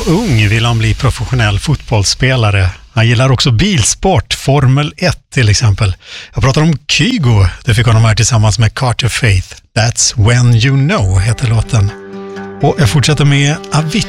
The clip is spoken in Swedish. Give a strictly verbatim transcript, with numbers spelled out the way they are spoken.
ung vill han bli professionell fotbollsspelare. Han gillar också bilsport, Formel ett till exempel. Jag pratar om Kygo, det fick honom här tillsammans med Carter Faith. That's When You Know heter låten. Och jag fortsätter med Avicii.